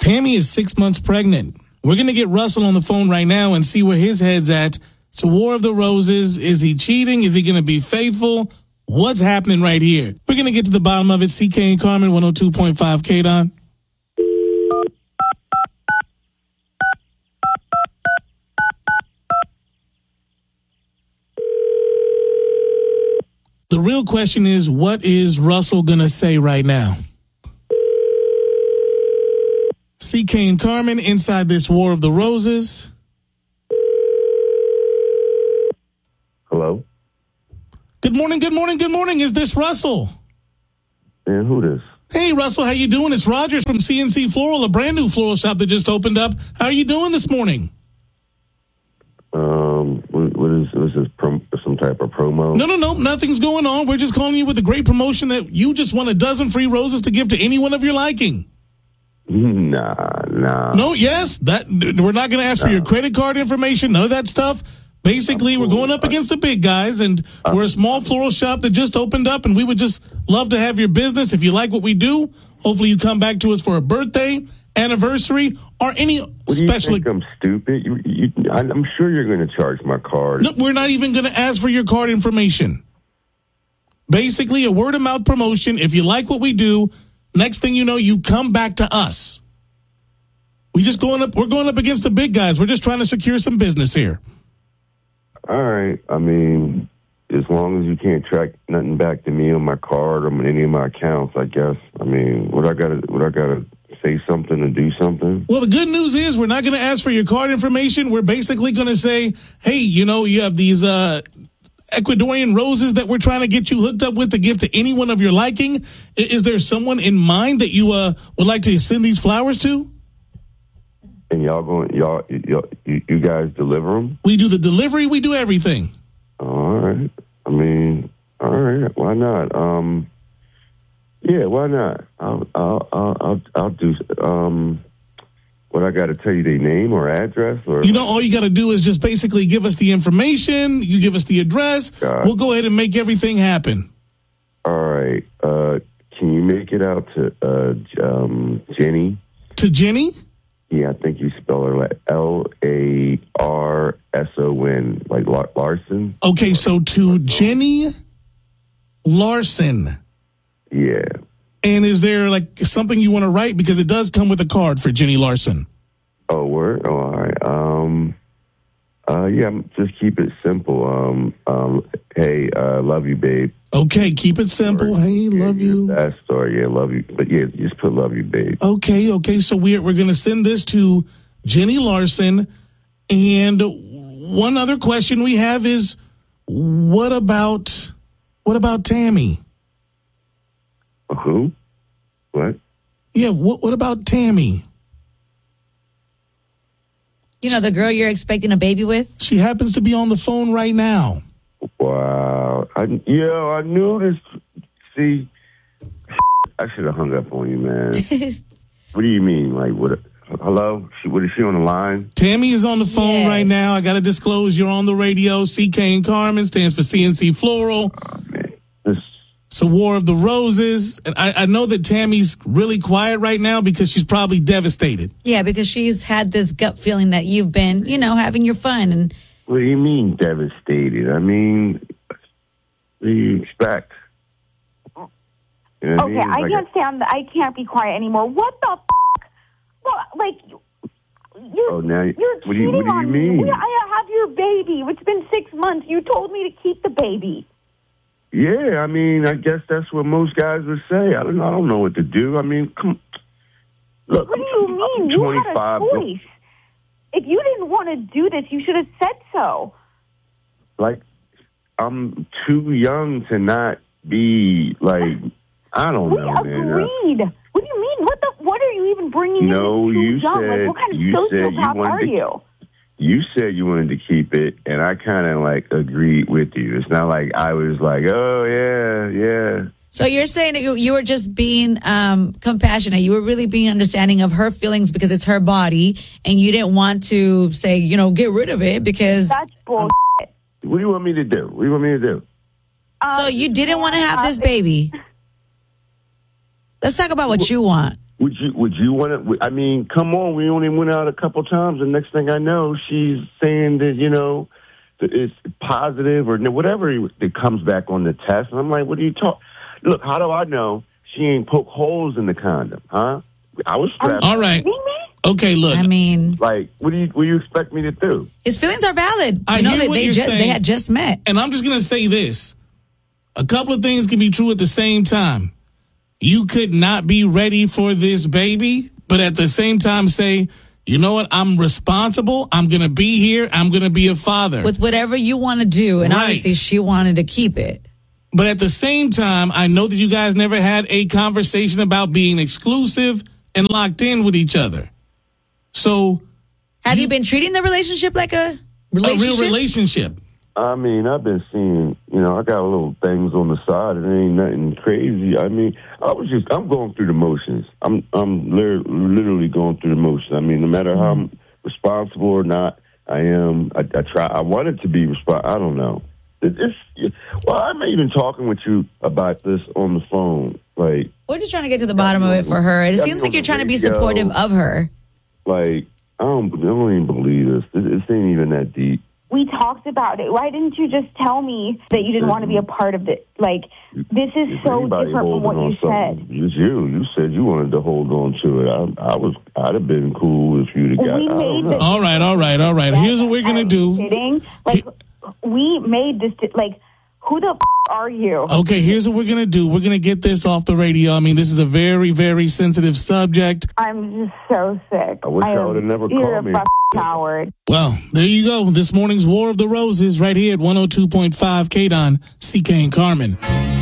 Tammy is 6 months pregnant. We're going to get Russell on the phone right now and see where his head's at. It's a War of the Roses. Is he cheating? Is he going to be faithful? What's happening right here? We're going to get to the bottom of it. CK and Carmen, 102.5 KDON. The real question is, what is Russell going to say right now? CK and Carmen inside this War of the Roses. Hello? Good morning, good morning, good morning. Is this Russell? And who this? Hey, Russell, how you doing? It's Rogers from CNC Floral, a brand new floral shop that just opened up. How are you doing this morning? Was this some type of promo? No, nothing's going on. We're just calling you with a great promotion that you just won a dozen free roses to give to anyone of your liking. Nah. No, yes, we're not going to ask for your credit card information, none of that stuff. Basically, we're going up against the big guys, and we're a small floral shop that just opened up, and we would just love to have your business. If you like what we do, hopefully you come back to us for a birthday, anniversary, or any special. You think I'm stupid? I'm sure you're going to charge my card. No, we're not even going to ask for your card information. Basically, a word-of-mouth promotion. If you like what we do, next thing you know, you come back to us. We're going up against the big guys. We're just trying to secure some business here. All right. I mean, as long as you can't track nothing back to me on my card or on any of my accounts, I guess. I mean, would I gotta say something and do something? Well, the good news is we're not going to ask for your card information. We're basically going to say, hey, you have these Ecuadorian roses that we're trying to get you hooked up with to give to anyone of your liking. Is there someone in mind that you would like to send these flowers to? And you guys deliver them? We do the delivery. We do everything. All right. I mean, all right. Why not? Yeah, why not? I'll do. What I got to tell you, their name or address, or all you got to do is just basically give us the information. You give us the address. We'll go ahead and make everything happen. All right. Can you make it out to Jenny? To Jenny? Yeah, I think you spell her like Larson, like Larson. Okay, so to Jenny Larson. Yeah. And is there like something you want to write? Because it does come with a card for Jenny Larson. Oh, word? Oh, all right. Yeah, just keep it simple. Hey, love you, babe. Okay, keep it simple. Hey, love you. That story, yeah, love you. But yeah, just put love you, babe. Okay. So we're going to send this to Jenny Larson. And one other question we have is, what about Tammy? Who? What? Yeah, what about Tammy? The girl you're expecting a baby with? She happens to be on the phone right now. Wow. I knew this. See, I should have hung up on you, man. What do you mean? Like, what? Hello? Is she on the line? Tammy is on the phone right now. I got to disclose you're on the radio. CK and Carmen stands for CNC Floral. Oh, man. It's a War of the Roses. And I know that Tammy's really quiet right now because she's probably devastated. Yeah, because she's had this gut feeling that you've been, having your fun. And what do you mean devastated? I mean, what do you expect? Okay, I can't be quiet anymore. What the f***? Well, you're cheating on me. I have your baby. It's been 6 months. You told me to keep the baby. Yeah, I mean, I guess that's what most guys would say. I don't know what to do. I mean, look. What do you mean? You had a choice. If you didn't want to do this, you should have said so. Like, I'm too young to not be, like, I don't know, man. We agreed. What do you mean? What are you even bringing in? No, you young? said, what kind of sociopath are you? You said you wanted to keep it, and I kind of, agreed with you. It's not like I was like, oh, yeah. So you're saying that you were just being compassionate. You were really being understanding of her feelings because it's her body, and you didn't want to say, get rid of it because... That's bullshit. What do you want me to do? So you didn't want to have this baby. Let's talk about what you want. Would you want to? I mean, come on. We only went out a couple times, and next thing I know, she's saying that that it's positive or whatever that comes back on the test. And I'm like, what are you talking? Look, how do I know she ain't poke holes in the condom? Huh? I was strapped. All right. Okay, look. I mean, like, what do you expect me to do? His feelings are valid. I hear what you're saying. They had just met. And I'm just going to say this. A couple of things can be true at the same time. You could not be ready for this baby, but at the same time say, you know what? I'm responsible. I'm going to be here. I'm going to be a father. With whatever you want to do. And obviously she wanted to keep it. But at the same time, I know that you guys never had a conversation about being exclusive and locked in with each other. So have you been treating the relationship like a relationship? A real relationship. I mean, I've been seeing, I got little things on the side. It ain't nothing crazy. I mean, I'm going through the motions. I'm literally going through the motions. I mean, no matter how I'm responsible or not, I am. I try. I wanted to be responsible. I don't know. I'm even talking with you about this on the phone. Like, we're just trying to get to the bottom of it for her. It seems like you're trying to be supportive of her. Like, I don't even believe this. This ain't even that deep. We talked about it. Why didn't you just tell me that you didn't want to be a part of it? Like, this is so different from what you said. It's you. You said you wanted to hold on to it. I'd have been cool if you'd have got. All right. Here's what we're gonna do. Kidding? Like, we made this. Like, who the are you? Okay, here's what we're gonna do. We're gonna get this off the radio. I mean, this is a very, very sensitive subject. I'm just so sick. I wish I would have never called me. You're a coward. Well, there you go. This morning's War of the Roses right here at 102.5 KDON, CK and Carmen.